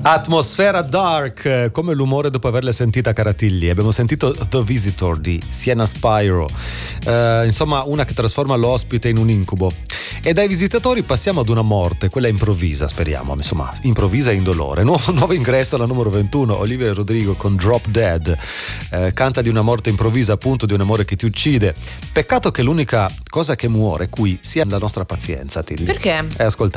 Atmosfera dark, come l'umore dopo averle sentita Caratilli. Abbiamo sentito The Visitor di Sienna Spiro, insomma una che trasforma l'ospite in un incubo. E dai visitatori passiamo ad una morte, quella improvvisa, speriamo, insomma improvvisa e indolore. Nuovo ingresso alla numero 21, Olivia Rodrigo con Drop Dead, canta di una morte improvvisa, appunto, di un amore che ti uccide. Peccato che l'unica cosa che muore qui sia la nostra pazienza, Tilly. Perché? Ascolta.